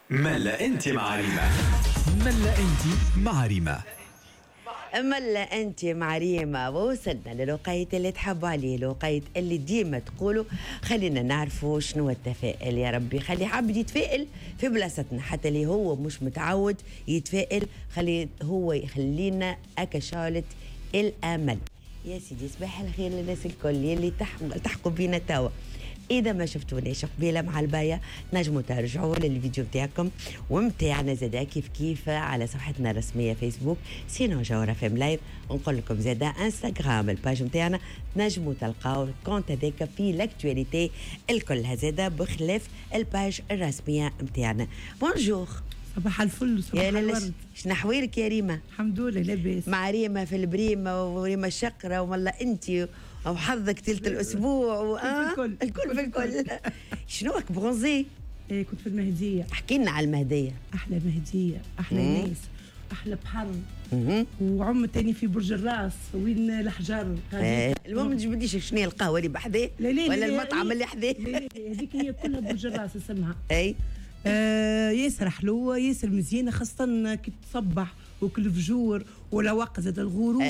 ملا انت مع ريما. ملا انت مع ريما. ملا انت مع ريما. ووصلنا للوقيت اللي تحبوا عليه، الوقيت اللي ديما تقولوا خلينا نعرفوا شنو التفائل. يا ربي خلي حابب يتفائل في بلاصتنا، حتى اللي هو مش متعود يتفائل خلي هو يخلينا أكشالة الامل. يا سيدي صباح الخير للناس الكل يلي تحقوا بينا توا. إذا ما شفتونيش قبيلة مع الباية نجموا ترجعوا للفيديو بتاعكم ومتاعنا زادا كيف على صفحتنا الرسمية فيسبوك، سينو جوهرة فيم لايف. ونقول لكم زادا انستغرام الباج متاعنا تنجموا تلقاو الكونت هذاك في لاكتواليتي الكلها زادا بخلاف الباج الرسمية متاعنا. بونجور. صباح الفل وصباح الورد. شنو احوالك يا ريما؟ الحمد لله لاباس. مع ريما في البريمه وريما الشقره وملا انت وحظك تلت الاسبوع الكل في الكل. شنوك برونزي؟ ايه كنت في المهديه. احكي لنا على المهديه. احلى مهديه، احلى ناس، احلى بحر. وعم تاني في برج الراس وين الاحجار. المهم ما تجبديش شنو هي القهوه اللي بحذاه ولا المطعم اللي حذاه. هذيك هي كلها برج الراس اسمها. اي ياسر حلوه، ياسر مزيانه، خاصه كي تصبح وكل فجور ولا وقت زاد الغروب.